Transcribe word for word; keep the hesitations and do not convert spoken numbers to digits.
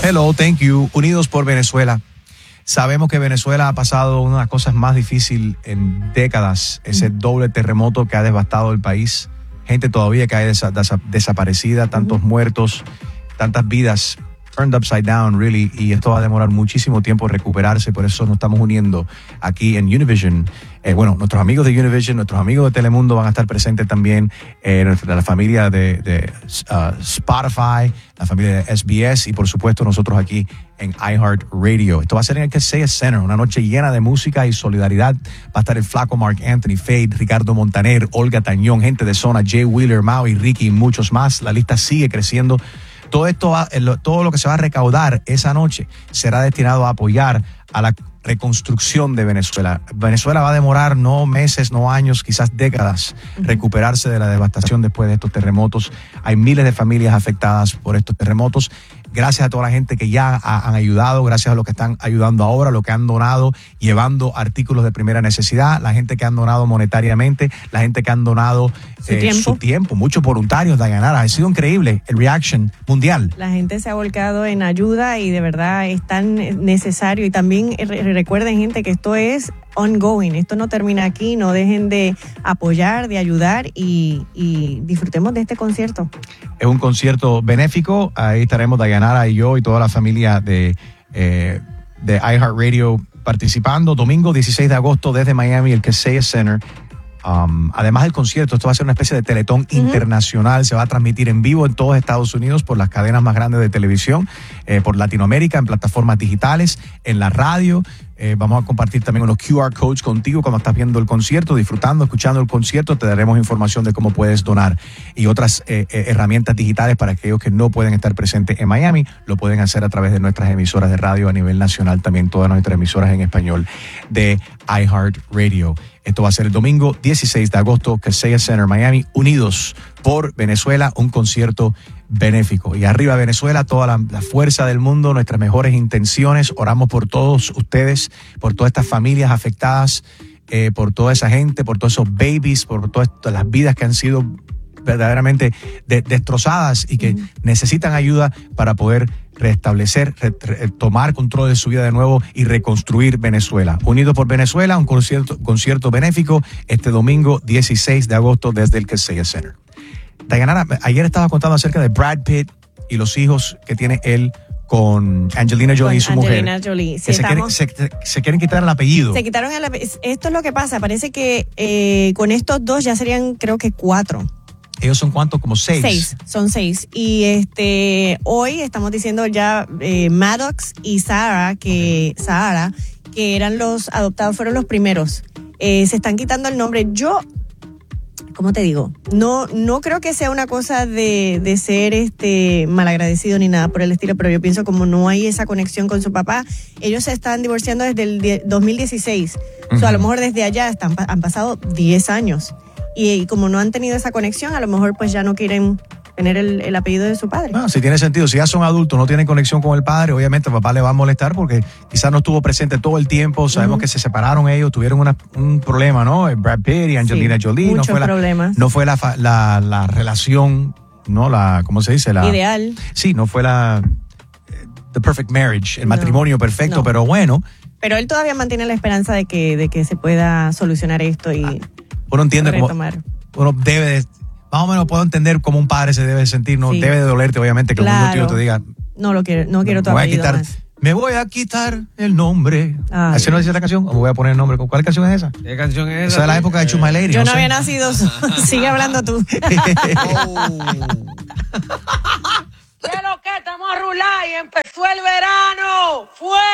Hello, thank you. Unidos por Venezuela. Sabemos que Venezuela ha pasado una de las cosas más difíciles en décadas, ese uh-huh. doble terremoto que ha devastado el país. Gente todavía que hay desa- desa- desaparecida, tantos uh-huh. muertos, tantas vidas turned upside down, really, y esto va a demorar muchísimo tiempo recuperarse, por eso nos estamos uniendo aquí en Univision. Eh, bueno, nuestros amigos de Univision, nuestros amigos de Telemundo van a estar presentes también, eh, la familia de, de uh, Spotify, la familia de S B S y por supuesto nosotros aquí en iHeartRadio. Esto va a ser en el Kaseya Center, una noche llena de música y solidaridad. Va a estar el flaco Mark Anthony, Fade, Ricardo Montaner, Olga Tañón, gente de Zona, Jay Wheeler, Maui, Ricky y muchos más. La lista sigue creciendo. Todo esto, va, todo lo que se va a recaudar esa noche será destinado a apoyar a la reconstrucción de Venezuela. Venezuela va a demorar no meses, no años, quizás décadas, uh-huh. recuperarse de la devastación después de estos terremotos. Hay miles de familias afectadas por estos terremotos. Gracias a toda la gente que ya ha, han ayudado, gracias a los que están ayudando ahora, los que han donado, llevando artículos de primera necesidad, la gente que han donado monetariamente, la gente que han donado su, eh, tiempo. su tiempo, muchos voluntarios, Dayanara. Ha sido increíble el reaction mundial. La gente se ha volcado en ayuda y de verdad es tan necesario. Y también re- recuerden, gente, que esto es ongoing, esto no termina aquí, no dejen de apoyar, de ayudar y, y disfrutemos de este concierto. Es un concierto benéfico, ahí estaremos Dayanara y yo y toda la familia de, eh, de iHeartRadio participando. Domingo dieciséis de agosto desde Miami, el Kaseya Center. Um, además del concierto, esto va a ser una especie de teletón uh-huh. internacional, se va a transmitir en vivo en todos Estados Unidos por las cadenas más grandes de televisión, eh, por Latinoamérica, en plataformas digitales, en la radio. Eh, vamos a compartir también unos Q R codes contigo cuando estás viendo el concierto, disfrutando, escuchando el concierto. Te daremos información de cómo puedes donar y otras eh, eh, herramientas digitales para aquellos que no pueden estar presentes en Miami. Lo pueden hacer a través de nuestras emisoras de radio a nivel nacional, también todas nuestras emisoras en español de iHeartRadio. Esto va a ser el domingo dieciséis de agosto, Kaseya Center, Miami, Unidos por Venezuela, un concierto benéfico. Y arriba Venezuela, toda la, la fuerza del mundo, nuestras mejores intenciones. Oramos por todos ustedes, por todas estas familias afectadas, eh, por toda esa gente, por todos esos babies, por todas las vidas que han sido verdaderamente de, destrozadas y que uh-huh. necesitan ayuda para poder restablecer, re, re, tomar control de su vida de nuevo y reconstruir Venezuela. Unidos por Venezuela, un concierto, concierto benéfico este domingo dieciséis de agosto desde el Kaseya Center. Dayanara, ayer estaba contando acerca de Brad Pitt y los hijos que tiene él con Angelina Jolie con y su Angelina mujer. Jolie. Sí, que se, quieren, se, se quieren quitar el apellido. Se quitaron el apellido. Esto es lo que pasa. Parece que eh, con estos dos ya serían, creo que cuatro. ¿Ellos son cuántos? Como seis. Seis, son seis. Y este hoy estamos diciendo ya eh, Maddox y Sarah, que okay. Sarah, que eran los adoptados, fueron los primeros. Eh, se están quitando el nombre. Yo, ¿cómo te digo? No, no creo que sea una cosa de, de ser este malagradecido ni nada por el estilo, pero yo pienso como no hay esa conexión con su papá. Ellos se están divorciando desde el dos mil dieciséis. Uh-huh. O sea, a lo mejor desde allá están, han pasado diez años. Y, y como no han tenido esa conexión, a lo mejor pues ya no quieren tener el, el apellido de su padre. No, si tiene sentido. Si ya son adultos, no tienen conexión con el padre, obviamente el papá le va a molestar porque quizás no estuvo presente todo el tiempo. Sabemos uh-huh. que se separaron ellos, tuvieron una, un problema, ¿no? Brad Pitt y Angelina sí, Jolie. Muchos no fue problemas. La, no fue la, la, la relación, ¿no? La, ¿cómo se dice? La, Ideal. Sí, no fue la the perfect marriage, el no, matrimonio perfecto, no. pero bueno. Pero él todavía mantiene la esperanza de que, de que se pueda solucionar esto y ah, uno entiende retomar. Como, uno debe de, más o menos puedo entender cómo un padre se debe sentir, no sí. debe de dolerte obviamente que claro. un tío te diga no lo quiero, no quiero tu voy apellido a quitar, más. Me voy a quitar el nombre. Ay. ¿Así no dice la canción? ¿O me voy a poner el nombre? ¿Cuál canción es esa? ¿Qué canción es esa? Esa es de la época de Chuma Lady. Yo no, no había sé. nacido. Sigue hablando tú. Oh. ¿Qué lo que estamos a rular y empezó el verano? ¡Fue!